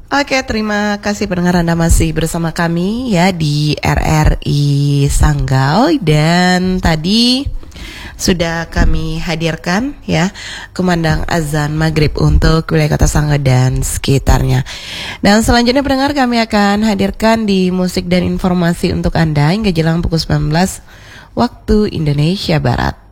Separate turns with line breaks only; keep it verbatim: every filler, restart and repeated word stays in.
Oke, terima kasih pendengar, Anda masih bersama kami ya di R R I Sanggau, dan tadi sudah kami hadirkan ya kumandang azan maghrib untuk wilayah Kota Sanggau dan sekitarnya. Dan selanjutnya pendengar, kami akan hadirkan di musik dan informasi untuk Anda hingga jelang pukul sembilan belas waktu Indonesia Barat.